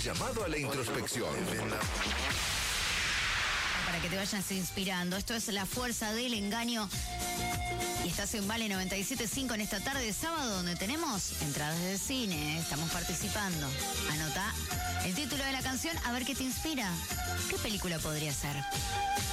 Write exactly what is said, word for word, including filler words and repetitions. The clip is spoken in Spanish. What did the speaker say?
llamado a la introspección. Para que te vayas inspirando. Esto es La Fuerza del Engaño. Y estás en Vale noventa y siete punto cinco en esta tarde de sábado, donde tenemos entradas de cine. Estamos participando. Anota el título de la canción, a ver qué te inspira. ¿Qué película podría ser?